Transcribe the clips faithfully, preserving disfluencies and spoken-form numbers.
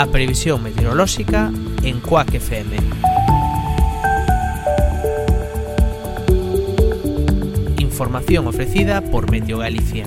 A previsión meteorolóxica en Cuac F M. Información ofrecida por Meteo Galicia.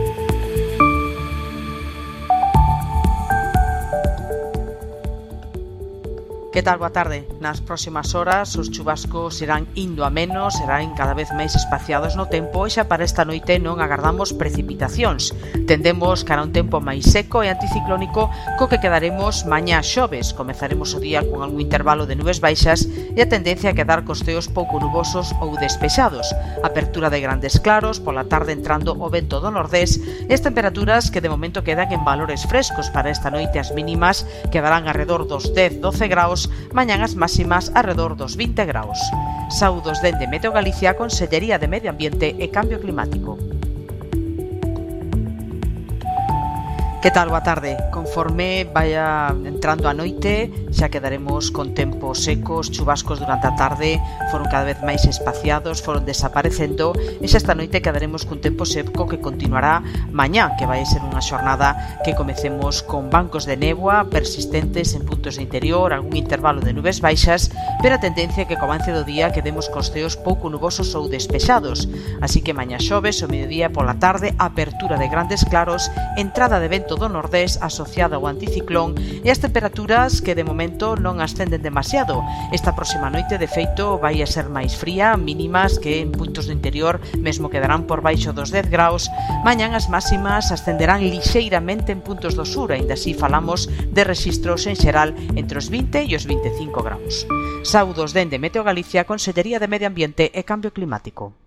Que tal? Boa tarde. Nas próximas horas os chuvascos irán indo a menos, serán cada vez máis espaciados no tempo e xa para esta noite non agardamos precipitacións. Tendemos cara a un tempo máis seco e anticiclónico co que quedaremos mañá xoves. Comezaremos o día con algún intervalo de nubes baixas e a tendencia a quedar costeos pouco nubosos ou despexados. Apertura de grandes claros, pola tarde entrando o vento do nordés e as temperaturas que de momento quedan en valores frescos. Para esta noite as mínimas quedarán alrededor dos dez a doce graus, mañán as máximas alrededor dos vinte graus. Saúdos dende Meteo Galicia, Consellería de Medio Ambiente e Cambio Climático. Que tal? Boa tarde. Conforme vaya entrando a noite, xa quedaremos con tempos secos, chuvascos durante a tarde, foron cada vez máis espaciados, foron desaparecendo, e xa esta noite quedaremos con tempo seco que continuará mañá, que vai ser unha xornada que comecemos con bancos de néboa persistentes en puntos de interior, algún intervalo de nubes baixas, pero a tendencia é que co avance do día quedemos costeos pouco nubosos ou despexados. Así que mañá xoves, o mediodía pola tarde, apertura de grandes claros, entrada de vento do nordés asociada ao anticiclón e as temperaturas que de momento non ascenden demasiado. Esta próxima noite, de feito, vai a ser máis fría, mínimas que en puntos do interior mesmo quedarán por baixo dos dez graus. Mañán as máximas ascenderán lixeiramente en puntos do sur, aínda así falamos de rexistros en xeral entre os vinte e os vinte e cinco graus. Saúdos dende Meteo Galicia, Consellería de Medio Ambiente e Cambio Climático.